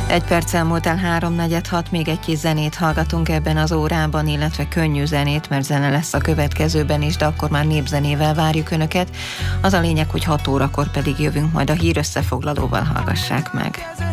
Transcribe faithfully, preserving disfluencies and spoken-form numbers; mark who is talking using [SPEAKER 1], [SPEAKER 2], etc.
[SPEAKER 1] Egy perccel múlt el háromnegyed hat, még egy kis zenét hallgatunk ebben az órában, illetve könnyű zenét, mert zene lesz a következőben is, de akkor már népzenével várjuk Önöket. Az a lényeg, hogy hat órakor pedig jövünk, majd a hír összefoglalóval hallgassák meg.